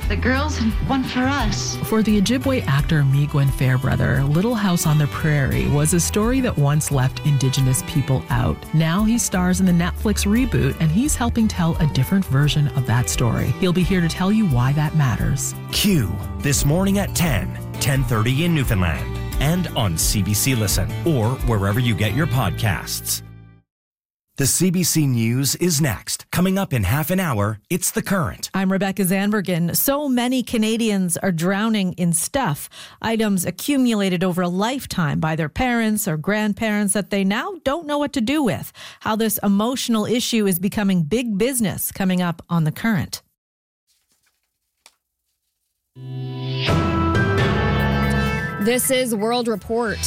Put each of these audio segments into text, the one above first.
the girls and one for us. For the Ojibwe actor Migwen Fairbrother, Little House on the Prairie was a story that once left Indigenous people out. Now he stars in the Netflix reboot, and he's helping tell a different version of that story. He'll be here to tell you why that matters. Q, this morning at 10:30 in Newfoundland, and on CBC Listen, or wherever you get your podcasts. The CBC News is next. Coming up in half an hour, it's The Current. I'm Rebecca Zanbergen. So many Canadians are drowning in stuff, items accumulated over a lifetime by their parents or grandparents that they now don't know what to do with. How this emotional issue is becoming big business, coming up on The Current. This is World Report.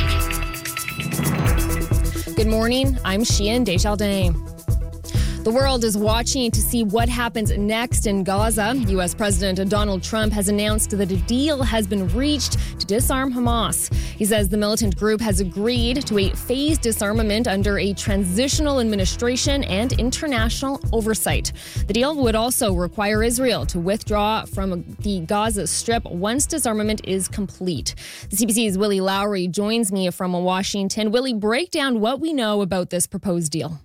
Good morning, I'm Sheehan Desjardins. The world is watching to see what happens next in Gaza. U.S. President Donald Trump has announced that a deal has been reached to disarm Hamas. He says the militant group has agreed to a phased disarmament under a transitional administration and international oversight. The deal would also require Israel to withdraw from the Gaza Strip once disarmament is complete. The CBC's Willie Lowry joins me from Washington. Willie, break down what we know about this proposed deal.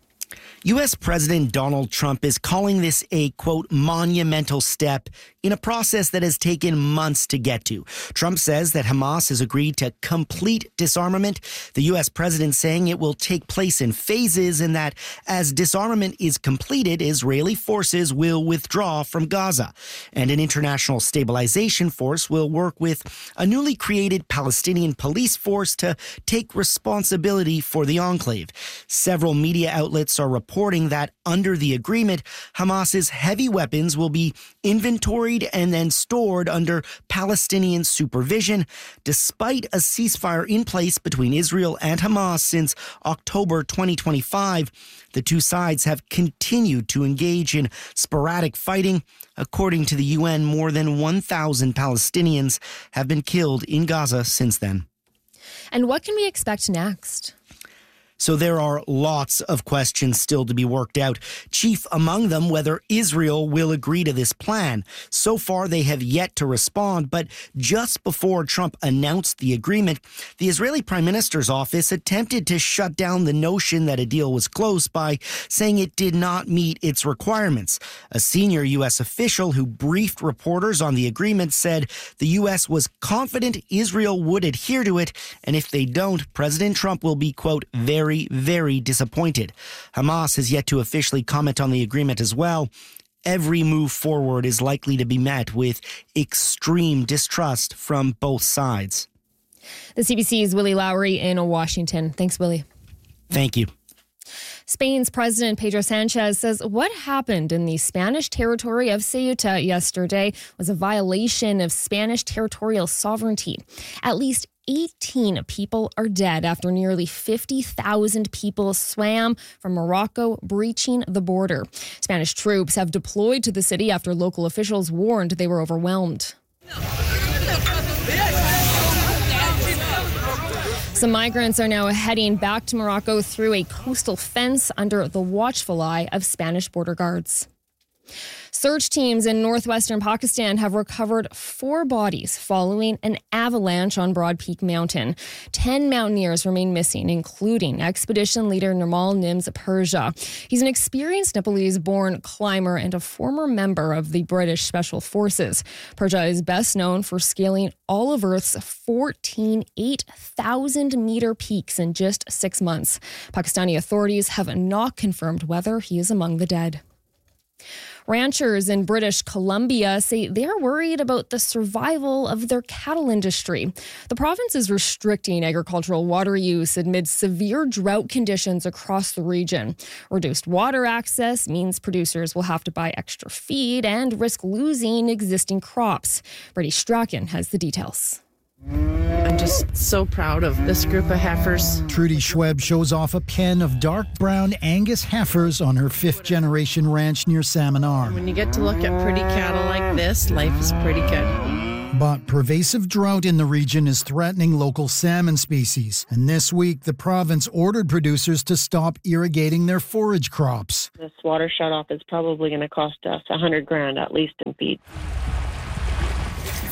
U.S. President Donald Trump is calling this a, quote, monumental step in a process that has taken months to get to. Trump says that Hamas has agreed to complete disarmament. The U.S. president saying it will take place in phases and that as disarmament is completed, Israeli forces will withdraw from Gaza. And an international stabilization force will work with a newly created Palestinian police force to take responsibility for the enclave. Several media outlets are reporting that under the agreement, Hamas's heavy weapons will be inventoried and then stored under Palestinian supervision, despite a ceasefire in place between Israel and Hamas since October 2025. The two sides have continued to engage in sporadic fighting. According to the UN, more than 1,000 Palestinians have been killed in Gaza since then. And what can we expect next? So there are lots of questions still to be worked out. Chief among them, whether Israel will agree to this plan. So far, they have yet to respond. But just before Trump announced the agreement, the Israeli Prime Minister's office attempted to shut down the notion that a deal was close by saying it did not meet its requirements. A senior U.S. official who briefed reporters on the agreement said the U.S. was confident Israel would adhere to it. And if they don't, President Trump will be, quote, very disappointed. Hamas has yet to officially comment on the agreement as well. Every move forward is likely to be met with extreme distrust from both sides. The CBC's Willie Lowry in Washington. Thanks, Willie. Thank you. Spain's President Pedro Sanchez says what happened in the Spanish territory of Ceuta yesterday was a violation of Spanish territorial sovereignty. At least 18 people are dead after nearly 50,000 people swam from Morocco, breaching the border. Spanish troops have deployed to the city after local officials warned they were overwhelmed. Some migrants are now heading back to Morocco through a coastal fence under the watchful eye of Spanish border guards. Search teams in northwestern Pakistan have recovered 4 bodies following an avalanche on Broad Peak Mountain. 10 mountaineers remain missing, including expedition leader Nirmal Nims Persia. He's an experienced Nepalese-born climber and a former member of the British Special Forces. Persia is best known for scaling all of Earth's 14 8,000-meter peaks in just 6 months. Pakistani authorities have not confirmed whether he is among the dead. Ranchers in British Columbia say they're worried about the survival of their cattle industry. The province is restricting agricultural water use amid severe drought conditions across the region. Reduced water access means producers will have to buy extra feed and risk losing existing crops. Brady Strachan has the details. I'm just so proud of this group of heifers. Trudy Schweb shows off a pen of dark brown Angus heifers on her 5th-generation ranch near Salmon Arm. When you get to look at pretty cattle like this, life is pretty good. But pervasive drought in the region is threatening local salmon species. And this week, the province ordered producers to stop irrigating their forage crops. This water shutoff is probably going to cost us $100,000 at least in feed.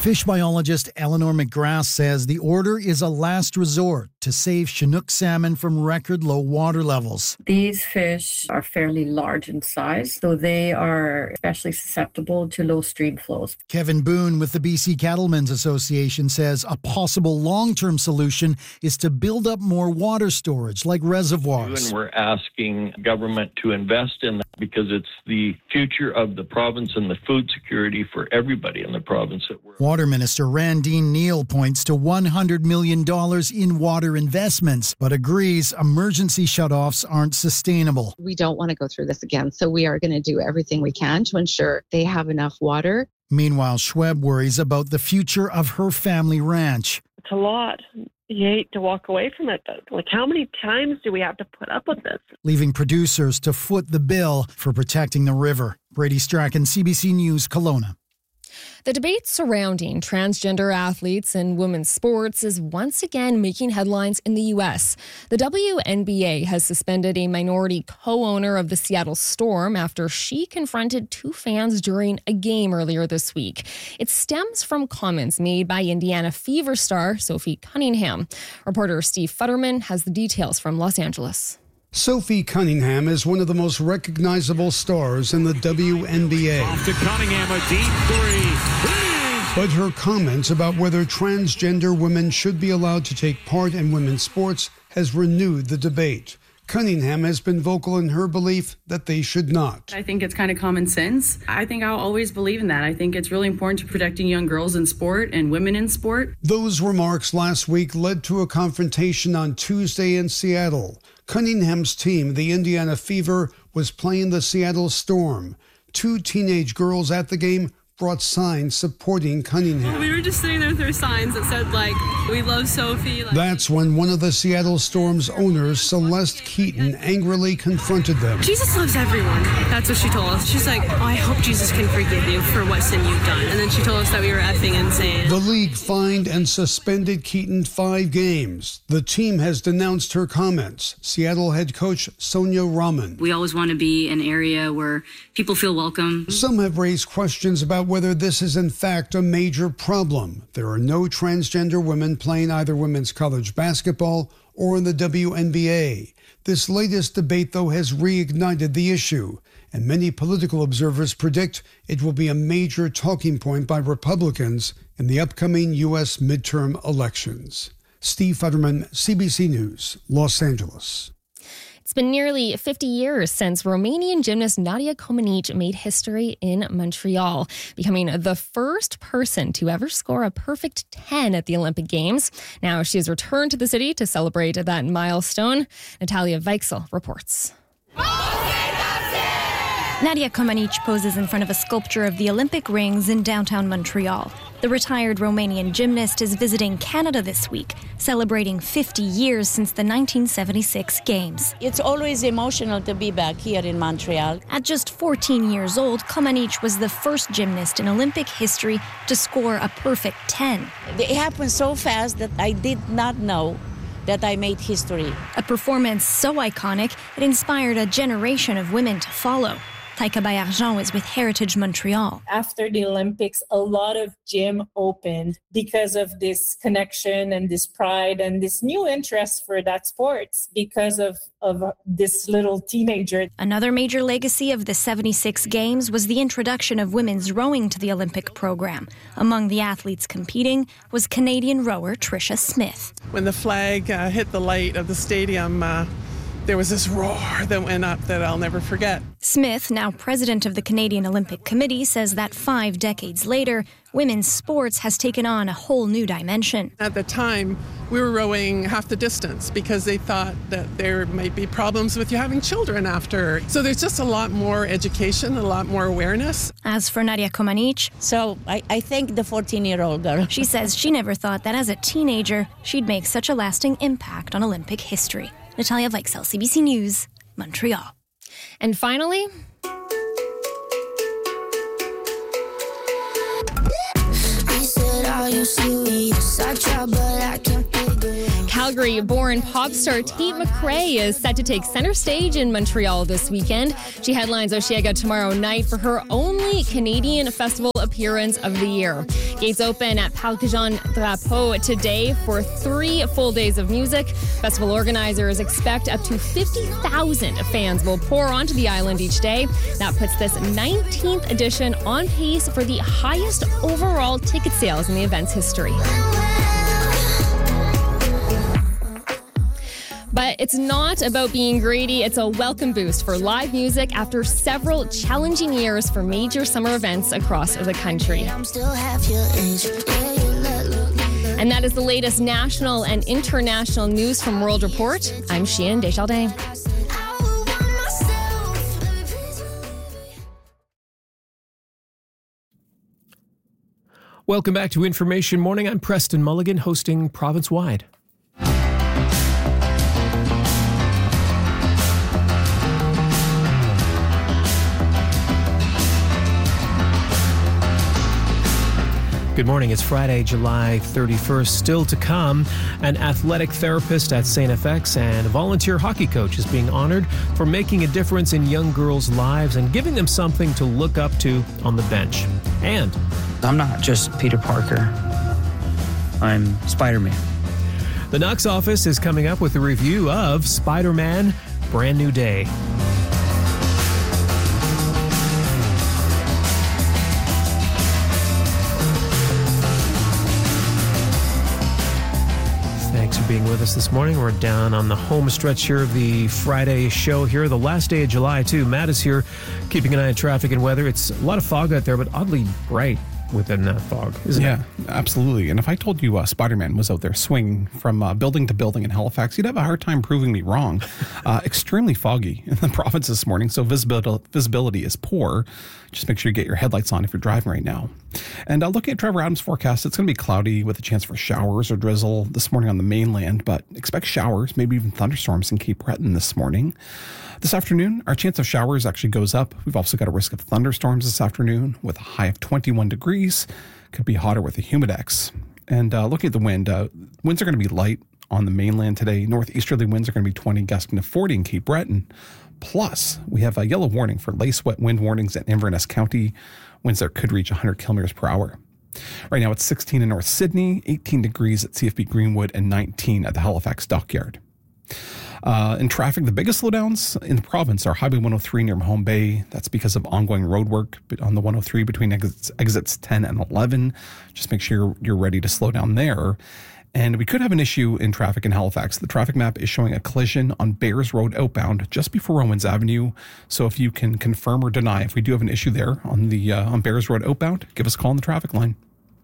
Fish biologist Eleanor McGrath says the order is a last resort to save Chinook salmon from record low water levels. These fish are fairly large in size, so they are especially susceptible to low stream flows. Kevin Boone with the BC Cattlemen's Association says a possible long-term solution is to build up more water storage like reservoirs. And we're asking government to invest in that because it's the future of the province and the food security for everybody in the province that we're. Water Minister Randeen Neal points to $100 million in water investments, but agrees emergency shutoffs aren't sustainable. We don't want to go through this again, so we are going to do everything we can to ensure they have enough water. Meanwhile, Schweb worries about the future of her family ranch. It's a lot. You hate to walk away from it, but like how many times do we have to put up with this? Leaving producers to foot the bill for protecting the river. Brady Strachan, CBC News, Kelowna. The debate surrounding transgender athletes in women's sports is once again making headlines in the U.S. The WNBA has suspended a minority co-owner of the Seattle Storm after she confronted two fans during a game earlier this week. It stems from comments made by Indiana Fever star Sophie Cunningham. Reporter Steve Futterman has the details from Los Angeles. Sophie Cunningham is one of the most recognizable stars in the WNBA. Off to Cunningham, a deep three. But her comments about whether transgender women should be allowed to take part in women's sports has renewed the debate. Cunningham has been vocal in her belief that they should not. I think it's kind of common sense. I think I'll always believe in that. I think it's really important to protecting young girls in sport and women in sport. Those remarks last week led to a confrontation on Tuesday in Seattle. Cunningham's team, the Indiana Fever, was playing the Seattle Storm. Two teenage girls at the game brought signs supporting Cunningham. We were just sitting there with our signs that said, like, we love Sophie. That's when one of the Seattle Storm's owners, Celeste Keaton, angrily confronted them. Jesus loves everyone. That's what she told us. She's like, oh, I hope Jesus can forgive you for what sin you've done. And then she told us that we were effing insane. The league fined and suspended Keaton 5 games. The team has denounced her comments. Seattle head coach Sonia Rahman. We always want to be an area where people feel welcome. Some have raised questions about whether this is in fact a major problem. There are no transgender women playing either women's college basketball or in the WNBA. This latest debate, though, has reignited the issue, and many political observers predict it will be a major talking point by Republicans in the upcoming U.S. midterm elections. Steve Futterman, CBC News, Los Angeles. It's been nearly 50 years since Romanian gymnast Nadia Comaneci made history in Montreal, becoming the first person to ever score a perfect 10 at the Olympic Games. Now she has returned to the city to celebrate that milestone. Natalia Weichsel reports. Nadia Comaneci poses in front of a sculpture of the Olympic rings in downtown Montreal. The retired Romanian gymnast is visiting Canada this week, celebrating 50 years since the 1976 Games. It's always emotional to be back here in Montreal. At just 14 years old, Comaneci was the first gymnast in Olympic history to score a perfect 10. It happened so fast that I did not know that I made history. A performance so iconic, it inspired a generation of women to follow. Taika Bayarjan is with Heritage Montreal. After the Olympics, a lot of gym opened because of this connection and this pride and this new interest for that sports because of this little teenager. Another major legacy of the 76 Games was the introduction of women's rowing to the Olympic program. Among the athletes competing was Canadian rower Tricia Smith. When the flag hit the light of the stadium, there was this roar that went up that I'll never forget. Smith, now president of the Canadian Olympic Committee, says that 5 decades later, women's sports has taken on a whole new dimension. At the time, we were rowing half the distance because they thought that there might be problems with you having children after. So there's just a lot more education, a lot more awareness. As for Nadia Comaneci, so I thank the 14-year-old girl. She says she never thought that as a teenager, she'd make such a lasting impact on Olympic history. Natalia Weichsel, CBC News, Montreal. And finally, Calgary Calgary-born pop star Tate McRae is set to take center stage in Montreal this weekend. She headlines Osheaga tomorrow night for her only Canadian festival appearance of the year. Gates open at Parc Jean Drapeau today for 3 full days of music. Festival organizers expect up to 50,000 fans will pour onto the island each day. That puts this 19th edition on pace for the highest overall ticket sales in the event's history. But it's not about being greedy. It's a welcome boost for live music after several challenging years for major summer events across the country. And that is the latest national and international news from World Report. I'm Sheehan Desjardins. Welcome back to Information Morning. I'm Preston Mulligan, hosting Province Wide. Good morning. It's Friday, July 31st. Still to come, an athletic therapist at St. FX and a volunteer hockey coach is being honored for making a difference in young girls' lives and giving them something to look up to on the bench. And I'm not just Peter Parker. I'm Spider-Man. The Knox office is coming up with a review of Spider-Man: Brand New Day. Thanks for being with us this morning. We're down on the home stretch here of the Friday show here, the last day of July, too. Matt is here keeping an eye on traffic and weather. It's a lot of fog out there, but oddly bright within that fog, isn't it? Yeah, absolutely. And if I told you Spider-Man was out there swinging from building to building in Halifax, you'd have a hard time proving me wrong. Extremely foggy in the province this morning, so visibility is poor. Just make sure you get your headlights on if you're driving right now. And looking at Trevor Adams' forecast, it's going to be cloudy with a chance for showers or drizzle this morning on the mainland, but expect showers, maybe even thunderstorms in Cape Breton this morning. This afternoon, our chance of showers actually goes up. We've also got a risk of thunderstorms this afternoon with a high of 21 degrees. Could be hotter with a humidex. And looking at the wind, winds are going to be light on the mainland today. Northeasterly winds are going to be 20, gusting to 40 in Cape Breton. Plus, we have a yellow warning for lace wet wind warnings in Inverness County. Winds there could reach 100 kilometers per hour. Right now, it's 16 in North Sydney, 18 degrees at CFB Greenwood, and 19 at the Halifax Dockyard. In traffic, the biggest slowdowns in the province are Highway 103 near Mahone Bay. That's because of ongoing road work on the 103 between exits 10 and 11. Just make sure you're ready to slow down there. And we could have an issue in traffic in Halifax. The traffic map is showing a collision on Bayers Road outbound just before Romans Avenue. So if you can confirm or deny if we do have an issue there on the on Bayers Road outbound, give us a call on the traffic line,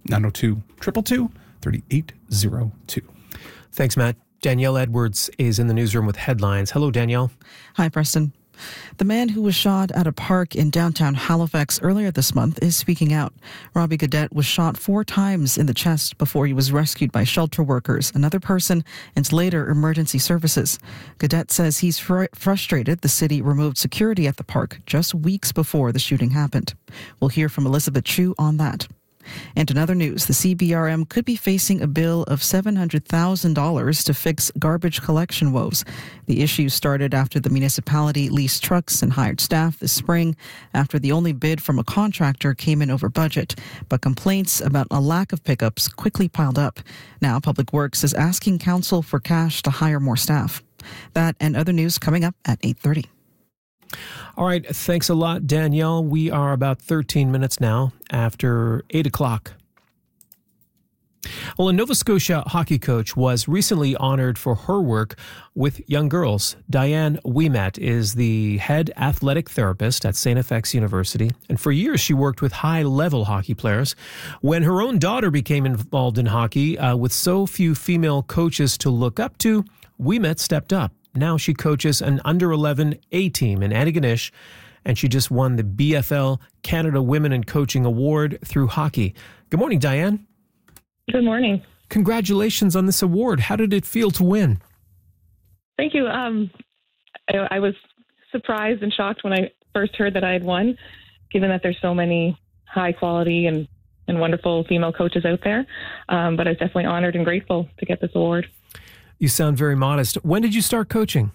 902-222-3802. Thanks, Matt. Danielle Edwards is in the newsroom with headlines. Hello, Danielle. Hi, Preston. The man who was shot at a park in downtown Halifax earlier this month is speaking out. Robbie Gaudette was shot 4 times in the chest before he was rescued by shelter workers, another person, and later emergency services. Gaudette says he's frustrated the city removed security at the park just weeks before the shooting happened. We'll hear from Elizabeth Chu on that. And in other news, the CBRM could be facing a bill of $700,000 to fix garbage collection woes. The issue started after the municipality leased trucks and hired staff this spring after the only bid from a contractor came in over budget. But complaints about a lack of pickups quickly piled up. Now Public Works is asking council for cash to hire more staff. That and other news coming up at 8:30. All right, thanks a lot, Danielle. We are about 13 minutes now after 8 o'clock. Well, a Nova Scotia hockey coach was recently honored for her work with young girls. Diane Ouimet is the head athletic therapist at St. FX University, and for years she worked with high-level hockey players. When her own daughter became involved in hockey, with so few female coaches to look up to, Ouimet stepped up. Now she coaches an under-11 A team in Antigonish, and she just won the BFL Canada Women in Coaching Award through hockey. Good morning, Diane. Good morning. Congratulations on this award. How did it feel to win? Thank you. I was surprised and shocked when I first heard that I had won, given that there's so many high quality and wonderful female coaches out there. But I was definitely honored and grateful to get this award. You sound very modest. When did you start coaching?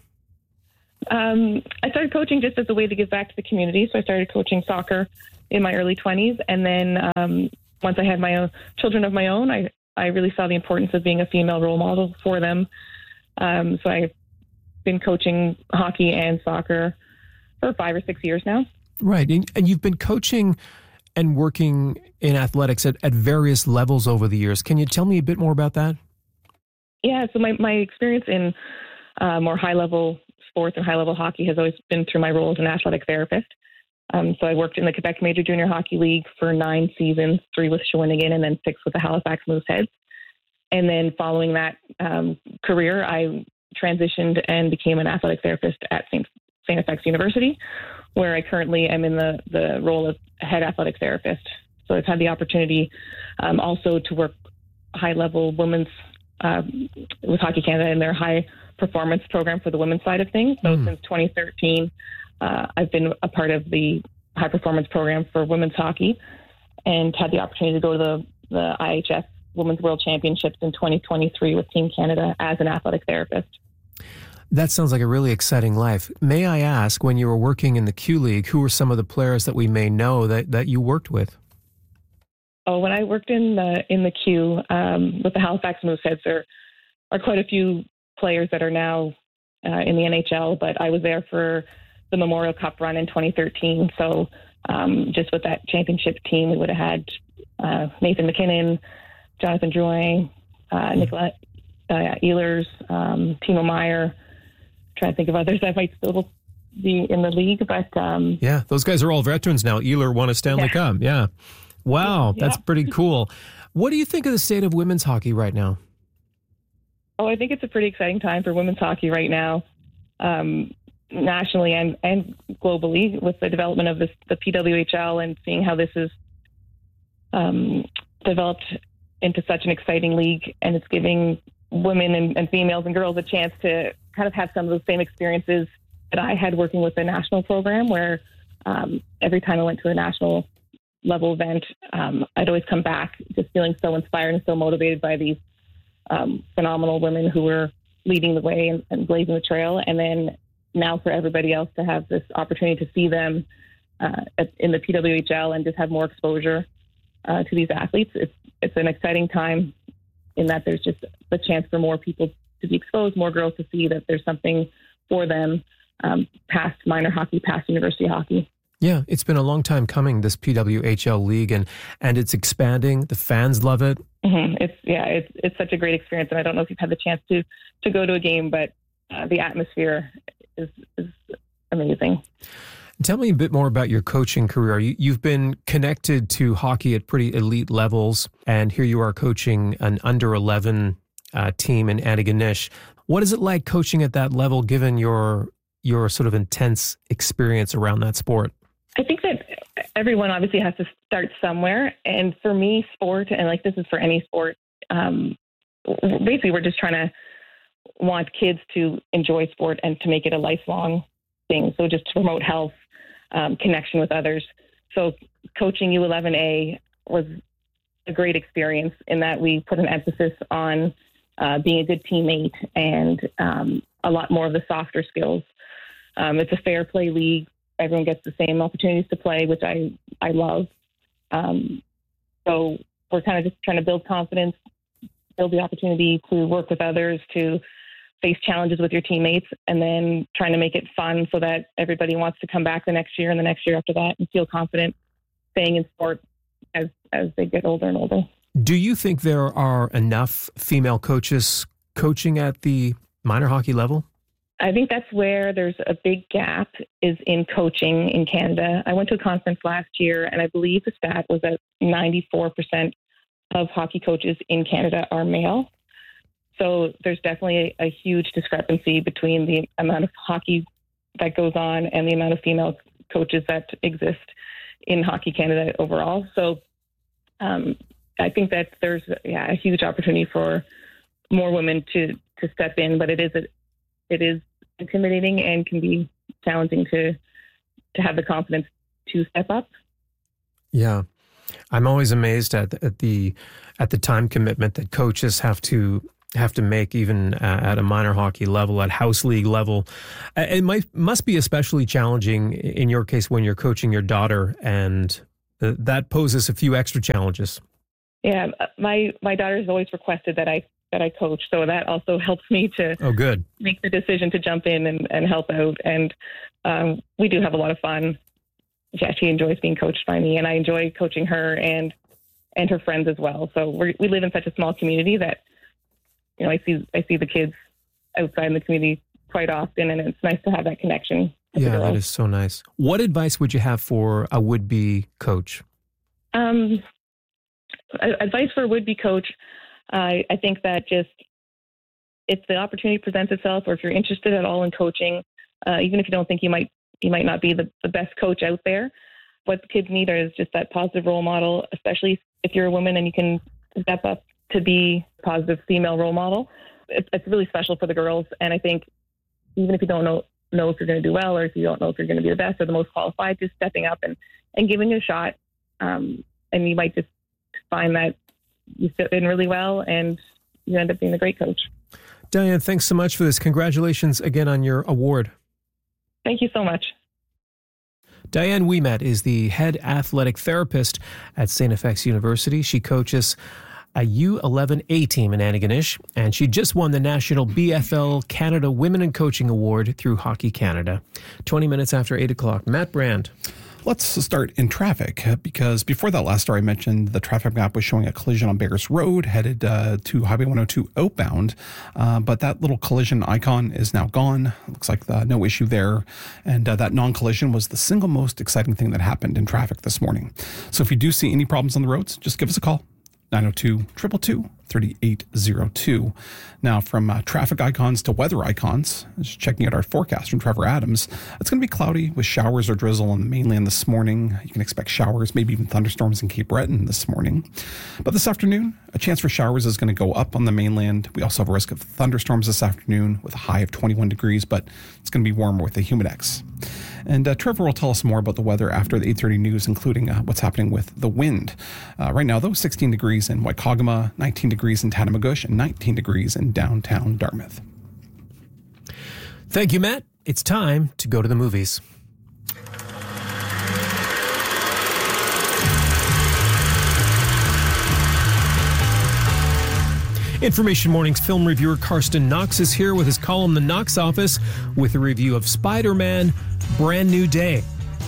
I started coaching just as a way to give back to the community. So I started coaching soccer in my early 20s. And then once I had my own children of my own, I really saw the importance of being a female role model for them. So I've been coaching hockey and soccer for 5 or 6 years now. Right. And you've been coaching and working in athletics at various levels over the years. Can you tell me a bit more about that? Yeah, so my experience in more high-level sports and high-level hockey has always been through my role as an athletic therapist. So I worked in the Quebec Major Junior Hockey League for 9 seasons, 3 with Shawinigan and then 6 with the Halifax Mooseheads. And then following that career, I transitioned and became an athletic therapist at St. FX University, where I currently am in the role of head athletic therapist. So I've had the opportunity also to work high-level women's with Hockey Canada in their high performance program for the women's side of things. So since 2013, I've been a part of the high performance program for women's hockey and had the opportunity to go to the IHF Women's World Championships in 2023 with Team Canada as an athletic therapist. That sounds like a really exciting life. May I ask, when you were working in the Q League, who were some of the players that we may know that you worked with? Oh, when I worked in the Q with the Halifax Mooseheads, there are quite a few players that are now in the NHL, but I was there for the Memorial Cup run in 2013. So just with that championship team, we would have had Nathan McKinnon, Jonathan Drouin, Nicolette Ehlers, Timo Meyer. Trying to think of others that might still be in the league, but yeah, those guys are all veterans now. Ehler won a Stanley Cup. Yeah. Wow, that's pretty cool. What do you think of the state of women's hockey right now? Oh, I think it's a pretty exciting time for women's hockey right now, nationally and globally, with the development of the PWHL and seeing how this is developed into such an exciting league, and it's giving women and females and girls a chance to kind of have some of those same experiences that I had working with the national program, where every time I went to a national level event, I'd always come back just feeling so inspired and so motivated by these phenomenal women who were leading the way and blazing the trail. And then now for everybody else to have this opportunity to see them in the PWHL and just have more exposure to these athletes. It's an exciting time in that there's just a chance for more people to be exposed, more girls to see that there's something for them past minor hockey, past university hockey. Yeah, it's been a long time coming, this PWHL league, and it's expanding. The fans love it. Mm-hmm. It's such a great experience, and I don't know if you've had the chance to go to a game, but the atmosphere is amazing. Tell me a bit more about your coaching career. You've been connected to hockey at pretty elite levels, and here you are coaching an under-11 team in Antigonish. What is it like coaching at that level, given your sort of intense experience around that sport? I think that everyone obviously has to start somewhere. And for me, sport, and like this is for any sport, basically we're just trying to want kids to enjoy sport and to make it a lifelong thing. So just to promote health, connection with others. So coaching U11A was a great experience in that we put an emphasis on being a good teammate and a lot more of the softer skills. It's a fair play league. Everyone gets the same opportunities to play, which I love. So we're kind of just trying to build confidence, build the opportunity to work with others, to face challenges with your teammates, and then trying to make it fun so that everybody wants to come back the next year and the next year after that and feel confident staying in sport as they get older and older. Do you think there are enough female coaches coaching at the minor hockey level? I think that's where there's a big gap is in coaching in Canada. I went to a conference last year, and I believe the stat was that 94% of hockey coaches in Canada are male. So there's definitely a huge discrepancy between the amount of hockey that goes on and the amount of female coaches that exist in Hockey Canada overall. So I think that there's a huge opportunity for more women to step in, but it is intimidating and can be challenging to have the confidence to step up. Yeah. I'm always amazed at the time commitment that coaches have to have to make even at a minor hockey level, at house league level. It must be especially challenging in your case when you're coaching your daughter, and that poses a few extra challenges. Yeah, my daughter has always requested that I coach, so that also helps me to make the decision to jump in and help out. And we do have a lot of fun. Yeah, she enjoys being coached by me, and I enjoy coaching her and her friends as well. So we live in such a small community that, you know, I see the kids outside in the community quite often, and it's nice to have that connection. Yeah, that is so nice. What advice would you have for a would-be coach? Advice for a would-be coach, I think that just if the opportunity presents itself, or if you're interested at all in coaching, even if you don't think you might not be the best coach out there, what the kids need is just that positive role model, especially if you're a woman and you can step up to be a positive female role model. It's really special for the girls. And I think even if you don't know if you're going to do well, or if you don't know if you're going to be the best or the most qualified, just stepping up and giving it a shot. And you might just find that you fit in really well and you end up being a great coach. Diane, thanks so much for this. Congratulations again on your award. Thank you so much. Diane Ouimet is the head athletic therapist at St. FX University. She coaches a U11A team in Antigonish, and she just won the National BFL Canada Women in Coaching Award through Hockey Canada. 20 minutes after 8 o'clock. Matt Brand. Let's start in traffic, because before that last story, I mentioned the traffic map was showing a collision on Bears Road headed to Highway 102 outbound, but that little collision icon is now gone. Looks like no issue there, and that non-collision was the single most exciting thing that happened in traffic this morning. So if you do see any problems on the roads, just give us a call. 902-222-3802. Now, from traffic icons to weather icons, just checking out our forecast from Trevor Adams, it's going to be cloudy with showers or drizzle on the mainland this morning. You can expect showers, maybe even thunderstorms in Cape Breton this morning. But this afternoon, a chance for showers is going to go up on the mainland. We also have a risk of thunderstorms this afternoon with a high of 21 degrees, but it's going to be warmer with the humidex. And Trevor will tell us more about the weather after the 8:30 news, including what's happening with the wind. Right now, though, 16 degrees in Waikagama, 19 degrees in Tatamagouche, and 19 degrees in downtown Dartmouth. Thank you, Matt. It's time to go to the movies. Information Morning's film reviewer Karsten Knox is here with his column, The Knox Office, with a review of Spider-Man: Brand New Day.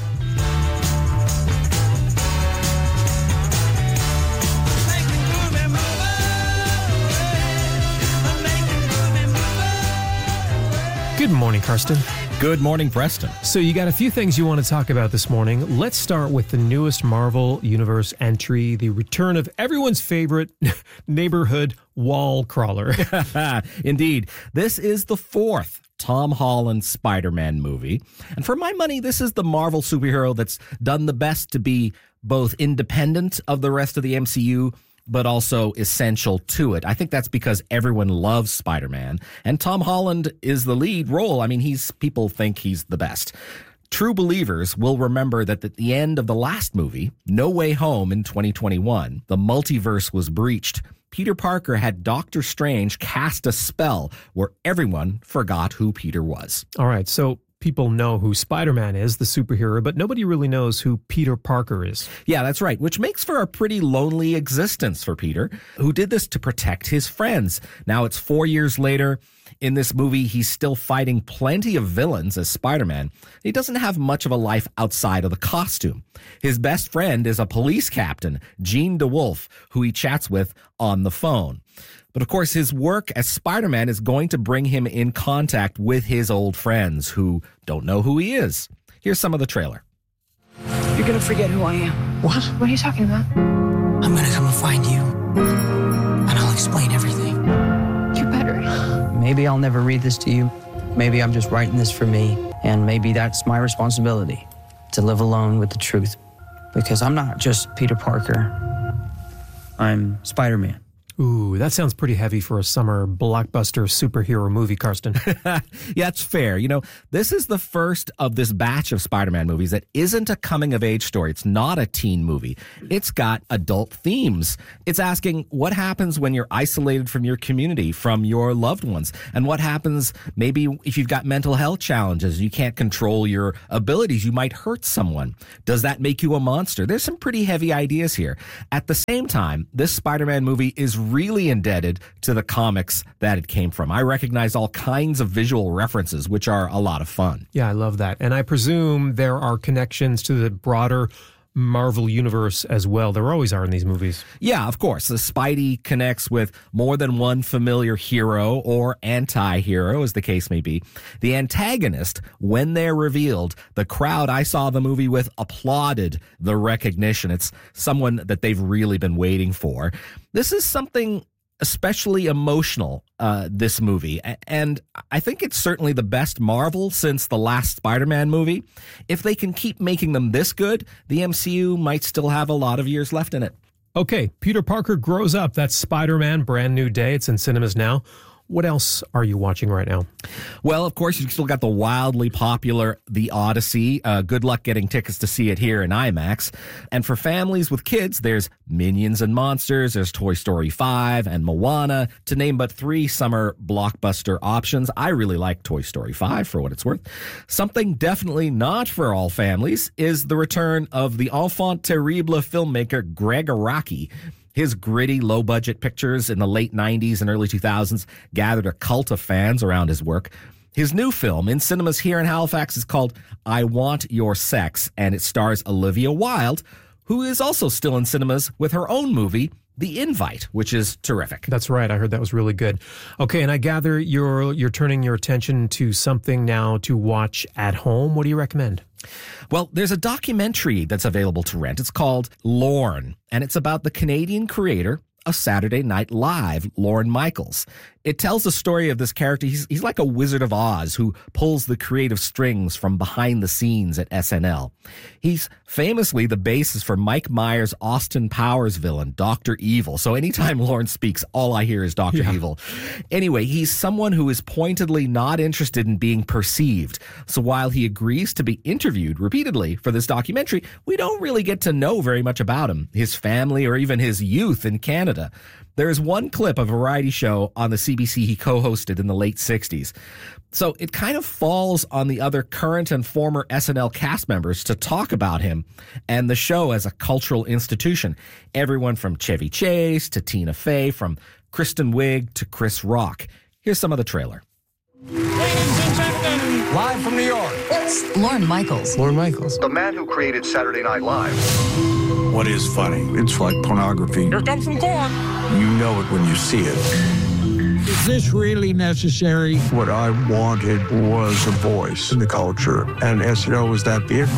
Good morning, Karsten. Good morning, Preston. So you got a few things you want to talk about this morning. Let's start with the newest Marvel Universe entry, the return of everyone's favorite neighborhood wall crawler. Indeed. This is the fourth Tom Holland Spider-Man movie. And for my money, this is the Marvel superhero that's done the best to be both independent of the rest of the MCU, but also essential to it. I think that's because everyone loves Spider-Man, and Tom Holland is the lead role. I mean, people think he's the best. True believers will remember that at the end of the last movie, No Way Home in 2021, the multiverse was breached. Peter Parker had Doctor Strange cast a spell where everyone forgot who Peter was. All right, so people know who Spider-Man is, the superhero, but nobody really knows who Peter Parker is. Yeah, that's right, which makes for a pretty lonely existence for Peter, who did this to protect his friends. Now it's 4 years later. In this movie, he's still fighting plenty of villains as Spider-Man. He doesn't have much of a life outside of the costume. His best friend is a police captain, Jean DeWolf, who he chats with on the phone. But of course, his work as Spider-Man is going to bring him in contact with his old friends who don't know who he is. Here's some of the trailer. You're gonna forget who I am. What? What are you talking about? I'm gonna come and find you, and I'll explain everything. You better. Maybe I'll never read this to you. Maybe I'm just writing this for me, and maybe that's my responsibility, to live alone with the truth. Because I'm not just Peter Parker. I'm Spider-Man. Ooh, that sounds pretty heavy for a summer blockbuster superhero movie, Karsten. Yeah, it's fair. You know, this is the first of this batch of Spider-Man movies that isn't a coming-of-age story. It's not a teen movie. It's got adult themes. It's asking what happens when you're isolated from your community, from your loved ones, and what happens maybe if you've got mental health challenges, you can't control your abilities, you might hurt someone. Does that make you a monster? There's some pretty heavy ideas here. At the same time, this Spider-Man movie is really indebted to the comics that it came from. I recognize all kinds of visual references, which are a lot of fun. Yeah, I love that. And I presume there are connections to the broader Marvel universe as well. There always are in these movies. Yeah, of course. The Spidey connects with more than one familiar hero or anti-hero, as the case may be. The antagonist, when they're revealed, the crowd I saw the movie with applauded the recognition. It's someone that they've really been waiting for. This is something especially emotional, this movie. And I think it's certainly the best Marvel since the last Spider-Man movie. If they can keep making them this good, the MCU might still have a lot of years left in it. Okay, Peter Parker grows up. That's Spider-Man, brand new day. It's in cinemas now. What else are you watching right now? Well, of course, you've still got the wildly popular The Odyssey. Good luck getting tickets to see it here in IMAX. And for families with kids, there's Minions and Monsters, there's Toy Story 5 and Moana, to name but 3 summer blockbuster options. I really like Toy Story 5 for what it's worth. Something definitely not for all families is the return of the enfant terrible filmmaker Gregg Araki. His gritty, low-budget pictures in the late 90s and early 2000s gathered a cult of fans around his work. His new film in cinemas here in Halifax is called I Want Your Sex, and it stars Olivia Wilde, who is also still in cinemas with her own movie, The Invite, which is terrific. That's right. I heard that was really good. Okay, and I gather you're turning your attention to something now to watch at home. What do you recommend? Well, there's a documentary that's available to rent. It's called Lorne, and it's about the Canadian creator of Saturday Night Live, Lorne Michaels. It tells the story of this character. He's like a Wizard of Oz who pulls the creative strings from behind the scenes at SNL. He's famously the basis for Mike Myers' Austin Powers villain, Dr. Evil. So anytime Lorne speaks, all I hear is Dr. Evil. Anyway, he's someone who is pointedly not interested in being perceived. So while he agrees to be interviewed repeatedly for this documentary, we don't really get to know very much about him, his family, or even his youth in Canada. There is one clip of a variety show on the CBC he co-hosted in the late 60s. So it kind of falls on the other current and former SNL cast members to talk about him and the show as a cultural institution. Everyone from Chevy Chase to Tina Fey, from Kristen Wiig to Chris Rock. Here's some of the trailer. Ladies and gentlemen, live from New York, it's Lorne Michaels. Lorne Michaels. The man who created Saturday Night Live. What is funny? It's like pornography. Here comes some corn. You know it when you see it. Is this really necessary? What I wanted was a voice in the culture, and SNL was that vehicle.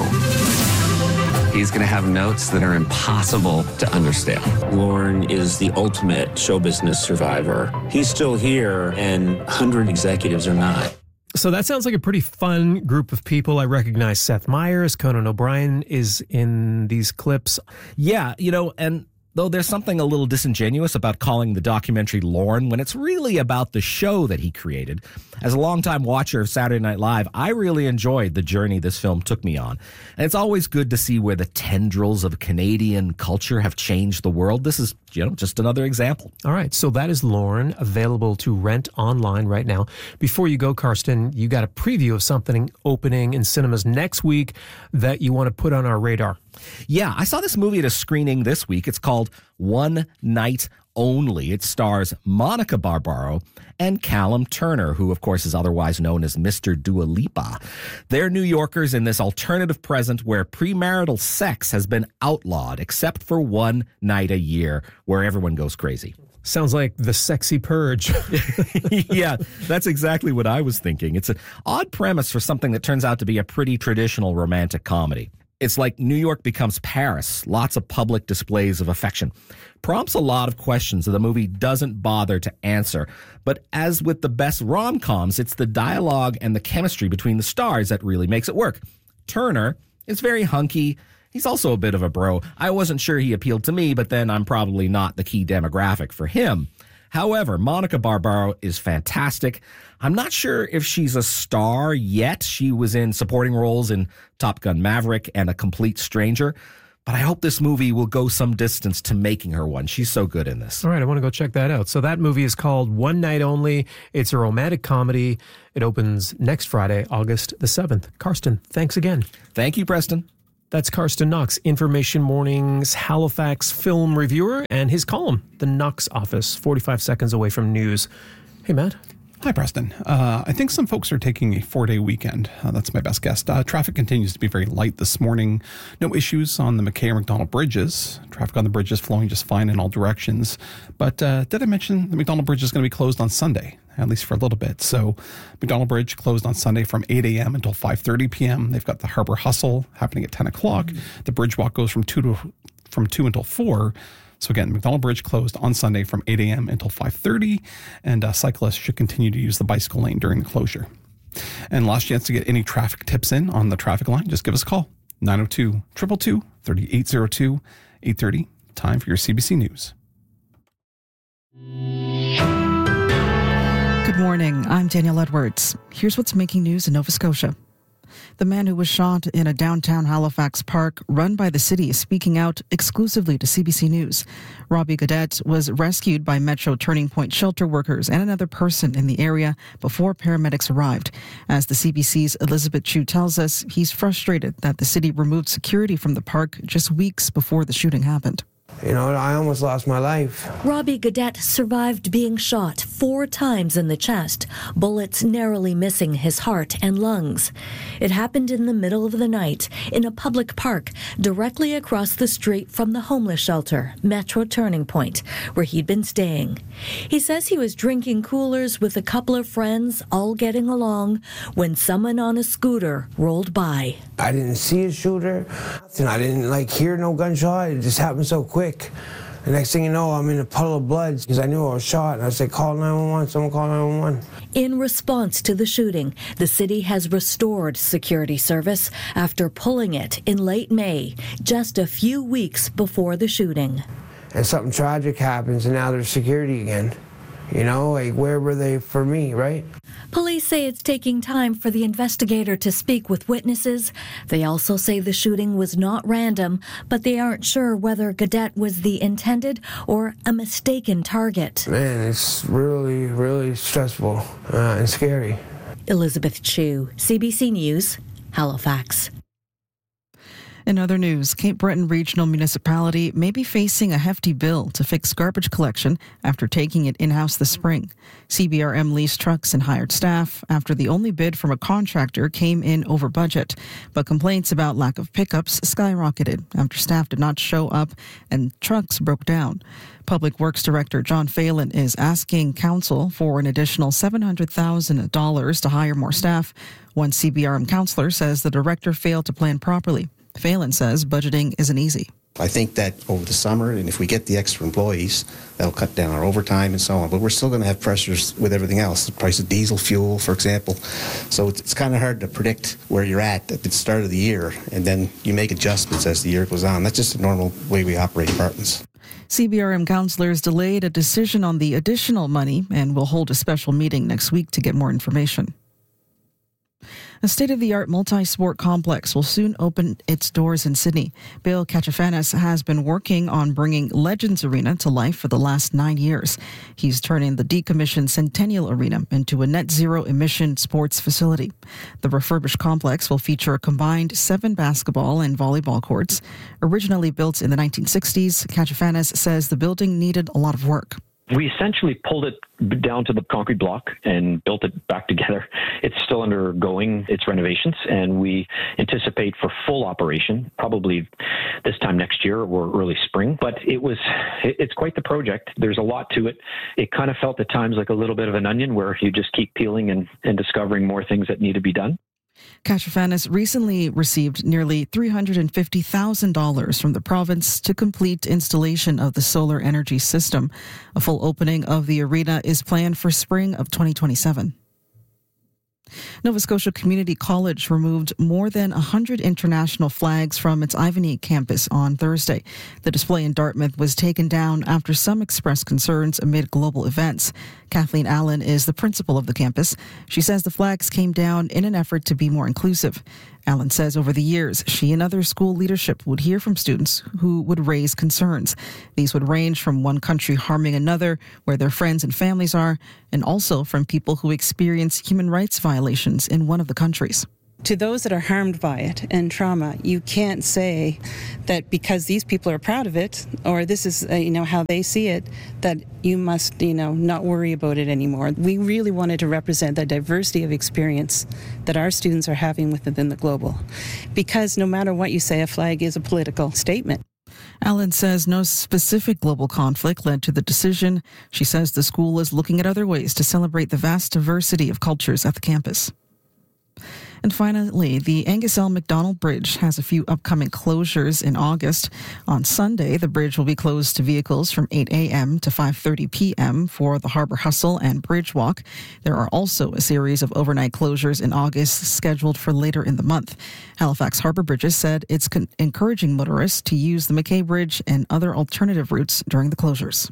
He's going to have notes that are impossible to understand. Lorne is the ultimate show business survivor. He's still here, and 100 executives are not. So that sounds like a pretty fun group of people. I recognize Seth Meyers, Conan O'Brien is in these clips. Yeah, you know, and though there's something a little disingenuous about calling the documentary Lorne when it's really about the show that he created. As a longtime watcher of Saturday Night Live, I really enjoyed the journey this film took me on. And it's always good to see where the tendrils of Canadian culture have changed the world. This is, you know, just another example. All right, so that is Lorne, available to rent online right now. Before you go, Karsten, you got a preview of something opening in cinemas next week that you want to put on our radar. Yeah, I saw this movie at a screening this week. It's called One Night Only. It stars Monica Barbaro and Callum Turner, who, of course, is otherwise known as Mr. Dua Lipa. They're New Yorkers in this alternative present where premarital sex has been outlawed, except for one night a year where everyone goes crazy. Sounds like The Sexy Purge. Yeah, that's exactly what I was thinking. It's an odd premise for something that turns out to be a pretty traditional romantic comedy. It's like New York becomes Paris, lots of public displays of affection. Prompts a lot of questions that the movie doesn't bother to answer. But as with the best rom-coms, it's the dialogue and the chemistry between the stars that really makes it work. Turner is very hunky. He's also a bit of a bro. I wasn't sure he appealed to me, but then I'm probably not the key demographic for him. However, Monica Barbaro is fantastic. I'm not sure if she's a star yet. She was in supporting roles in Top Gun Maverick and A Complete Stranger. But I hope this movie will go some distance to making her one. She's so good in this. All right, I want to go check that out. So that movie is called One Night Only. It's a romantic comedy. It opens next Friday, August the 7th. Karsten, thanks again. Thank you, Preston. That's Karsten Knox, Information Morning's Halifax film reviewer, and his column, The Knox Office, 45 seconds away from news. Hey, Matt. Hi, Preston. I think some folks are taking a 4-day weekend. That's my best guess. Traffic continues to be very light this morning. No issues on the McKay or McDonald bridges. Traffic on the bridge is flowing just fine in all directions. But did I mention the McDonald Bridge is going to be closed on Sunday, at least for a little bit? So McDonald Bridge closed on Sunday from 8 a.m. until 5:30 p.m. They've got the Harbor Hustle happening at 10 o'clock. The bridge walk goes from 2 until 4. So again, McDonald Bridge closed on Sunday from 8 a.m. until 5:30, and cyclists should continue to use the bicycle lane during the closure. And last chance to get any traffic tips in on the traffic line, just give us a call, 902-222-3802, 8:30. Time for your CBC News. Good morning, I'm Danielle Edwards. Here's what's making news in Nova Scotia. The man who was shot in a downtown Halifax park run by the city is speaking out exclusively to CBC News. Robbie Gaudette was rescued by Metro Turning Point shelter workers and another person in the area before paramedics arrived. As the CBC's Elizabeth Chu tells us, he's frustrated that the city removed security from the park just weeks before the shooting happened. You know, I almost lost my life. Robbie Gaudette survived being shot 4 times in the chest, bullets narrowly missing his heart and lungs. It happened in the middle of the night in a public park directly across the street from the homeless shelter, Metro Turning Point, where he'd been staying. He says he was drinking coolers with a couple of friends, all getting along, when someone on a scooter rolled by. I didn't see a shooter, and I didn't hear no gunshot. It just happened so quick. The next thing you know, I'm in a puddle of blood because I knew I was shot. And I said, call 911, someone call 911. In response to the shooting, the city has restored security service after pulling it in late May, just a few weeks before the shooting. And something tragic happens, and now there's security again. You know, where were they for me, right? Police say it's taking time for the investigator to speak with witnesses. They also say the shooting was not random, but they aren't sure whether Gaudette was the intended or a mistaken target. Man, it's really, really stressful and scary. Elizabeth Chu, CBC News, Halifax. In other news, Cape Breton Regional Municipality may be facing a hefty bill to fix garbage collection after taking it in-house this spring. CBRM leased trucks and hired staff after the only bid from a contractor came in over budget. But complaints about lack of pickups skyrocketed after staff did not show up and trucks broke down. Public Works Director John Phelan is asking Council for an additional $700,000 to hire more staff. One CBRM councillor says the director failed to plan properly. Phelan says budgeting isn't easy. I think that over the summer, and if we get the extra employees, that'll cut down our overtime and so on. But we're still going to have pressures with everything else, the price of diesel fuel, for example. So it's kind of hard to predict where you're at the start of the year, and then you make adjustments as the year goes on. That's just a normal way we operate departments. CBRM councillors delayed a decision on the additional money and will hold a special meeting next week to get more information. A state-of-the-art multi-sport complex will soon open its doors in Sydney. Bill Kachafanis has been working on bringing Legends Arena to life for the last 9 years. He's turning the decommissioned Centennial Arena into a net-zero emission sports facility. The refurbished complex will feature a combined 7 basketball and volleyball courts. Originally built in the 1960s, Kachafanis says the building needed a lot of work. We essentially pulled it down to the concrete block and built it back together. It's still undergoing its renovations, and we anticipate for full operation probably this time next year or early spring. But it's quite the project. There's a lot to it. It kind of felt at times like a little bit of an onion where you just keep peeling and discovering more things that need to be done. Kachafanis recently received nearly $350,000 from the province to complete installation of the solar energy system. A full opening of the arena is planned for spring of 2027. Nova Scotia Community College removed more than 100 international flags from its Ivany campus on Thursday. The display in Dartmouth was taken down after some expressed concerns amid global events. Kathleen Allen is the principal of the campus. She says the flags came down in an effort to be more inclusive. Allen says over the years, she and other school leadership would hear from students who would raise concerns. These would range from one country harming another, where their friends and families are, and also from people who experience human rights violations in one of the countries. To those that are harmed by it and trauma, you can't say that because these people are proud of it, or this is how they see it, that you must not worry about it anymore. We really wanted to represent the diversity of experience that our students are having within the global, because no matter what you say, a flag is a political statement. Allen says no specific global conflict led to the decision. She says the school is looking at other ways to celebrate the vast diversity of cultures at the campus. And finally, the Angus L. MacDonald Bridge has a few upcoming closures in August. On Sunday, the bridge will be closed to vehicles from 8 a.m. to 5:30 p.m. for the Harbour Hustle and Bridge Walk. There are also a series of overnight closures in August scheduled for later in the month. Halifax Harbour Bridges said it's encouraging motorists to use the McKay Bridge and other alternative routes during the closures.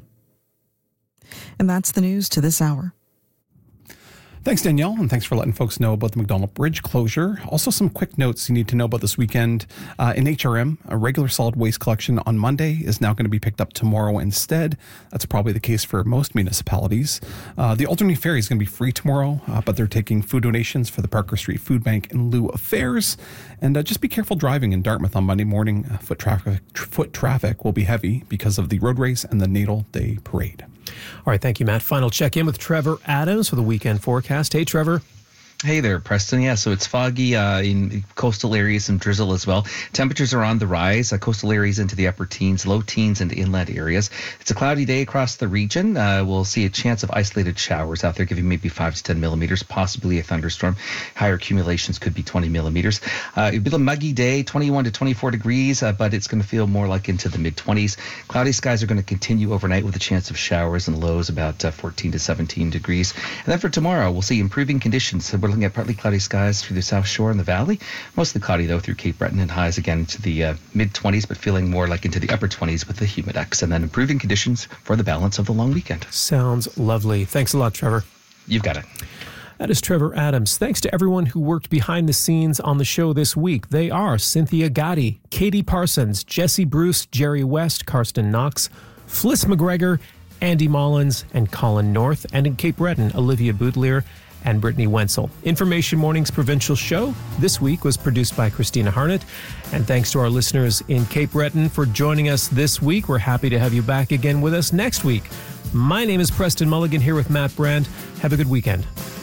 And that's the news to this hour. Thanks, Danielle, and thanks for letting folks know about the MacDonald Bridge closure. Also, some quick notes you need to know about this weekend. In HRM, a regular solid waste collection on Monday is now going to be picked up tomorrow instead. That's probably the case for most municipalities. The Alderney Ferry is going to be free tomorrow, but they're taking food donations for the Parker Street Food Bank in lieu of fares. And just be careful driving in Dartmouth on Monday morning. Foot traffic will be heavy because of the road race and the Natal Day Parade. All right, thank you, Matt. Final check-in with Trevor Adams for the weekend forecast. Hey, Trevor. Hey there, Preston. Yeah, so it's foggy in coastal areas, some drizzle as well. Temperatures are on the rise. Coastal areas into the upper teens, low teens into inland areas. It's a cloudy day across the region. We'll see a chance of isolated showers out there, giving maybe 5 to 10 millimeters, possibly a thunderstorm. Higher accumulations could be 20 millimeters. It'll be a muggy day, 21 to 24 degrees, but it's going to feel more like into the mid-20s. Cloudy skies are going to continue overnight with a chance of showers and lows about 14 to 17 degrees. And then for tomorrow, we'll see improving conditions. We're looking at partly cloudy skies through the South Shore and the Valley. Mostly cloudy, though, through Cape Breton, and highs again to the mid-20s, but feeling more like into the upper 20s with the humidex. And then improving conditions for the balance of the long weekend. Sounds lovely. Thanks a lot, Trevor. You've got it. That is Trevor Adams. Thanks to everyone who worked behind the scenes on the show this week. They are Cynthia Gotti, Katie Parsons, Jesse Bruce, Jerry West, Karsten Knox, Fliss McGregor, Andy Mullins, and Colin North. And in Cape Breton, Olivia Boudelier and Brittany Wenzel. Information Morning's provincial show this week was produced by Christina Harnett. And thanks to our listeners in Cape Breton for joining us this week. We're happy to have you back again with us next week. My name is Preston Mulligan here with Matt Brand. Have a good weekend.